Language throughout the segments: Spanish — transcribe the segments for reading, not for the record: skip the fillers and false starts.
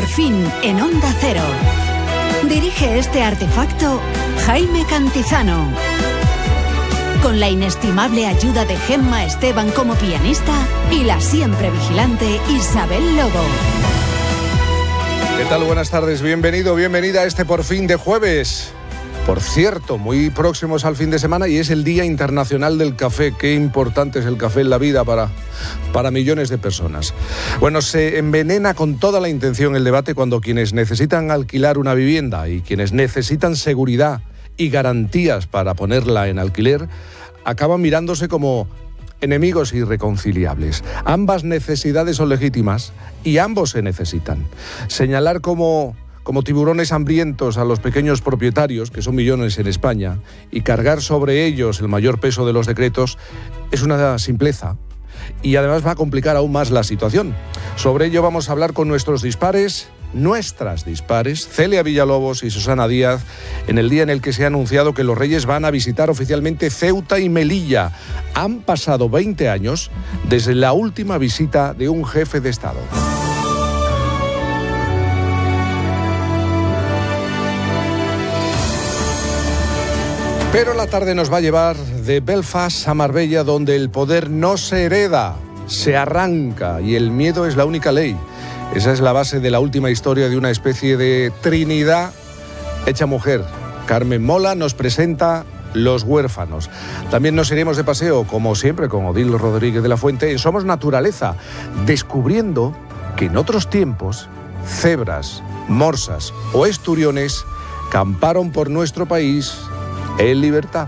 fin en Onda Cero. Dirige este artefacto Jaime Cantizano. Con la inestimable ayuda de Gemma Esteban como pianista y la siempre vigilante Isabel Lobo. ¿Qué tal? Buenas tardes, bienvenido, bienvenida a este Por Fin de jueves. Por cierto, muy próximos al fin de semana y es el Día Internacional del Café. Qué importante es el café en la vida para millones de personas. Bueno, se envenena con toda la intención el debate cuando quienes necesitan alquilar una vivienda y quienes necesitan seguridad y garantías para ponerla en alquiler acaban mirándose como enemigos irreconciliables. Ambas necesidades son legítimas y ambos se necesitan. Señalar como tiburones hambrientos a los pequeños propietarios, que son millones en España, y cargar sobre ellos el mayor peso de los decretos es una simpleza y además va a complicar aún más la situación. Sobre ello vamos a hablar con nuestras dispares, Celia Villalobos y Susana Díaz, en el día en el que se ha anunciado que los Reyes van a visitar oficialmente Ceuta y Melilla. Han pasado 20 años desde la última visita de un jefe de Estado. Pero la tarde nos va a llevar de Belfast a Marbella, donde el poder no se hereda, se arranca y el miedo es la única ley. Esa es la base de la última historia de una especie de Trinidad hecha mujer. Carmen Mola nos presenta Los huérfanos. También nos iremos de paseo, como siempre, con Odil Rodríguez de la Fuente, en Somos Naturaleza, descubriendo que en otros tiempos cebras, morsas o esturiones camparon por nuestro país en libertad.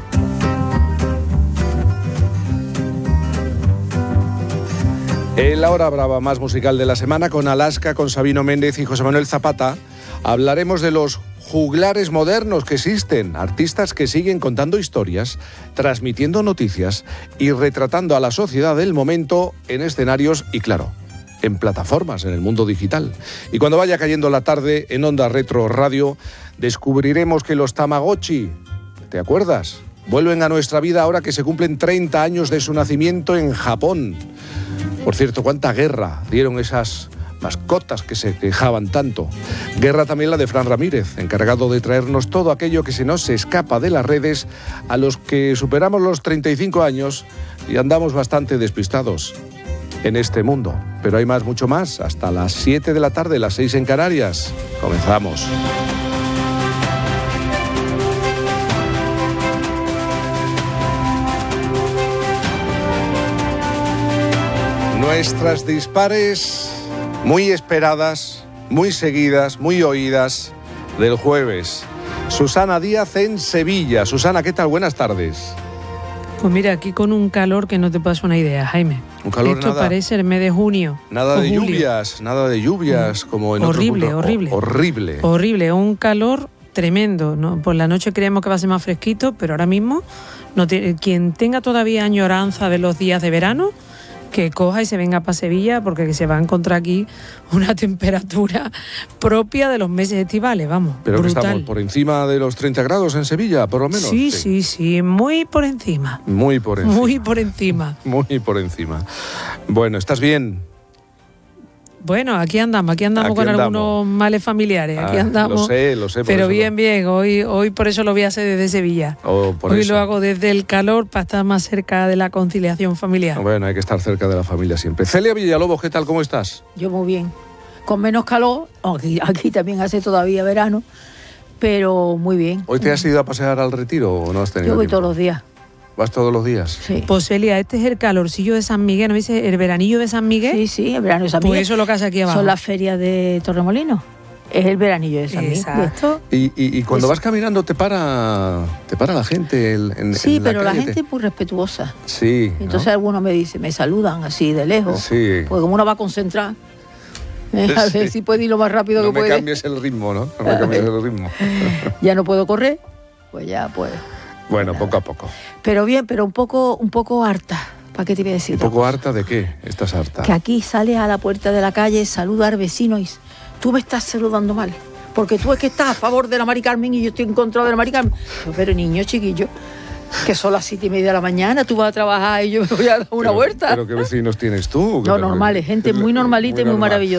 En la hora brava más musical de la semana, con Alaska, con Sabino Méndez y José Manuel Zapata, hablaremos de los juglares modernos que existen, artistas que siguen contando historias, transmitiendo noticias y retratando a la sociedad del momento en escenarios y, claro, en plataformas, en el mundo digital. Y cuando vaya cayendo la tarde, en Onda Retro Radio, descubriremos que los Tamagotchi, ¿te acuerdas?, vuelven a nuestra vida ahora que se cumplen 30 años de su nacimiento en Japón. Por cierto, cuánta guerra dieron esas mascotas que se quejaban tanto. Guerra también la de Fran Ramírez, encargado de traernos todo aquello que se nos escapa de las redes a los que superamos los 35 años y andamos bastante despistados en este mundo. Pero hay más, mucho más, hasta las 7 de la tarde, las 6 en Canarias. Comenzamos. Nuestras dispares muy esperadas, muy seguidas, muy oídas del jueves. Susana Díaz en Sevilla. Susana, ¿qué tal? Buenas tardes. Pues mira, aquí con un calor que no te pasa una idea, Jaime. Un calor. Esto nada, parece el mes de junio. Nada de lluvias, como en horrible, otro punto. Horrible, un calor tremendo, ¿no? Por la noche creemos que va a ser más fresquito, pero ahora mismo quien tenga todavía añoranza de los días de verano, que coja y se venga para Sevilla, porque se va a encontrar aquí una temperatura propia de los meses estivales, vamos. Pero brutal. Que estamos por encima de los 30 grados en Sevilla, por lo menos. Sí, muy por encima. Muy por encima. Bueno, ¿estás bien? Bueno, aquí andamos con algunos males familiares. Aquí andamos. Lo sé. Pero bien. Hoy por eso lo voy a hacer desde Sevilla. Hoy lo hago desde el calor para estar más cerca de la conciliación familiar. Bueno, hay que estar cerca de la familia siempre. Celia Villalobos, ¿qué tal? ¿Cómo estás? Yo muy bien. Con menos calor. Aquí también hace todavía verano, pero muy bien. ¿Hoy te has ido a pasear al Retiro o no has tenido Yo voy tiempo? todos los días. ¿Vas todos los días? Sí. Pues Celia, este es el calorcillo de San Miguel, ¿no dice el veranillo de San Miguel? Sí, el verano de San Miguel. Pues eso es lo que hace aquí abajo. Son las ferias de Torremolinos. Es el veranillo de San Miguel. Exacto. Y cuando vas caminando te para la gente sí, en la pero calle, la gente es muy respetuosa. Sí. Entonces ¿no? algunos me saludan así de lejos. Sí. Porque como uno va a concentrar, a ver si puede ir lo más rápido que puede. No me cambies el ritmo, ¿no? No me cambies el ritmo. Ya no puedo correr, pues ya pues. Bueno, poco a poco. Pero bien, pero un poco harta. ¿Para qué te voy a decir? ¿Un poco harta de qué? ¿Estás harta? Que aquí sales a la puerta de la calle, saludas al vecino y tú me estás saludando mal. Porque tú es que estás a favor de la Mari Carmen y yo estoy en contra de la Mari Carmen. Pero niño, chiquillo, que son las 7:30 de la mañana, tú vas a trabajar y yo me voy a dar una vuelta. ¿Pero qué vecinos tienes tú? No, normales, gente muy normalita y muy maravillosa.